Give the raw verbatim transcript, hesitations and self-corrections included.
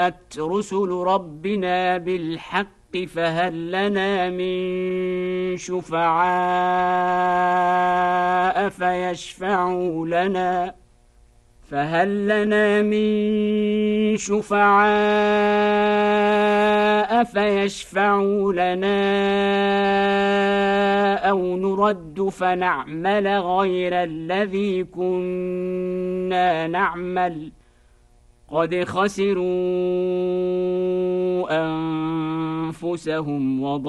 جاءت رسل ربنا بالحق فهل لنا من شفعاء فيشفعوا لنا فهل لنا من شفعاء فيشفعوا لنا أو نرد فنعمل غير الذي كنا نعمل قد خسروا أنفسهم وضلوا